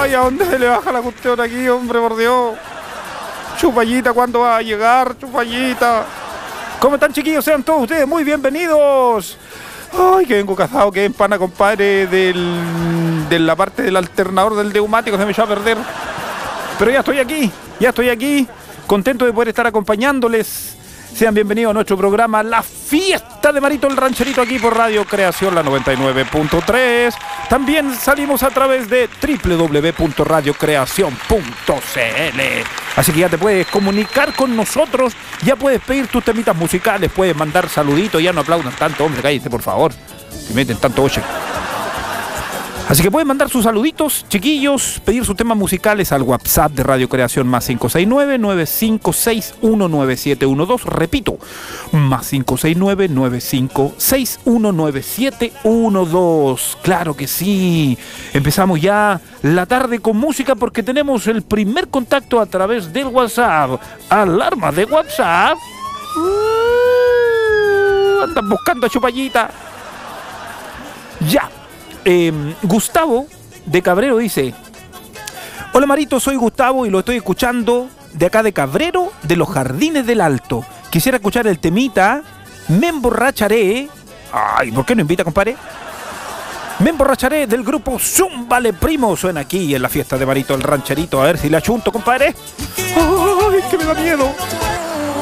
Ay, ¿a dónde se le baja la cuestión aquí, hombre, por Dios? Chupallita, ¿cuándo va a llegar? Chupallita. ¿Cómo están, chiquillos? Sean todos ustedes muy bienvenidos. Ay, que vengo cazado, que empana, compadre, de la parte del alternador del neumático, se me echó a perder. Pero ya estoy aquí, contento de poder estar acompañándoles. Sean bienvenidos a nuestro programa La Fiesta de Marito el Rancherito, aquí por Radio Creación, la 99.3. También salimos a través de www.radiocreacion.cl. Así que ya te puedes comunicar con nosotros, ya puedes pedir tus temitas musicales, puedes mandar saluditos, ya no aplaudan tanto, hombre, cállense por favor, que meten tanto oche. Así que pueden mandar sus saluditos, chiquillos, pedir sus temas musicales al WhatsApp de Radio Creación más 569-95619712. Repito, más 569-95619712. Claro que sí. Empezamos ya la tarde con música porque tenemos el primer contacto a través del WhatsApp. Alarma de WhatsApp. Andan buscando a Chupallita. Ya. Gustavo de Cabrero dice: hola Marito, soy Gustavo y lo estoy escuchando de acá de Cabrero, de los Jardines del Alto. Quisiera escuchar el temita Me Emborracharé. Ay, ¿por qué no invita, compadre? Me Emborracharé del grupo Zúmbale Primo. Suena aquí en la fiesta de Marito el Rancherito. A ver si le achunto, compadre. Ay, que me da miedo.